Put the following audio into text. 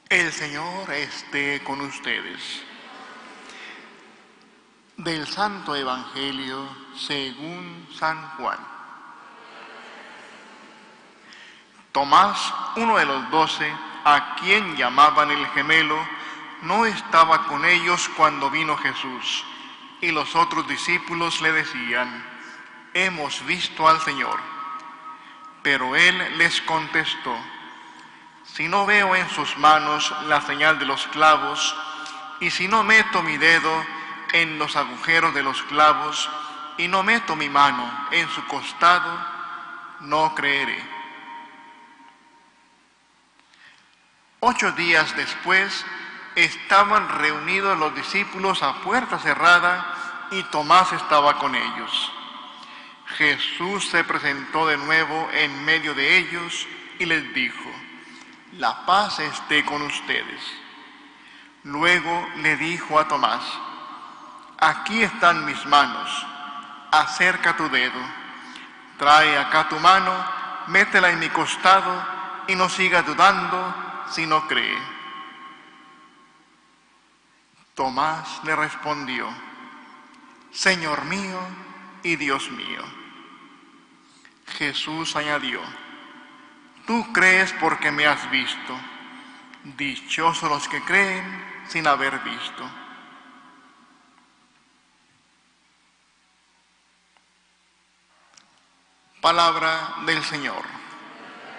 El Señor esté con ustedes. Del Santo Evangelio según San Juan. Tomás, uno de los 12, a quien llamaban el gemelo, no estaba con ellos cuando vino Jesús, y los otros discípulos le decían: «Hemos visto al Señor». Pero él les contestó: «Si no veo en sus manos la señal de los clavos, y si no meto mi dedo en los agujeros de los clavos, y no meto mi mano en su costado, no creeré». 8 días después, estaban reunidos los discípulos a puerta cerrada, y Tomás estaba con ellos. Jesús se presentó de nuevo en medio de ellos y les dijo: «La paz esté con ustedes». Luego le dijo a Tomás: «Aquí están mis manos, acerca tu dedo, trae acá tu mano, métela en mi costado, y no siga dudando, si no cree». Tomás le respondió: «Señor mío y Dios mío». Jesús añadió: «Tú crees porque me has visto. Dichosos los que creen sin haber visto». Palabra del Señor.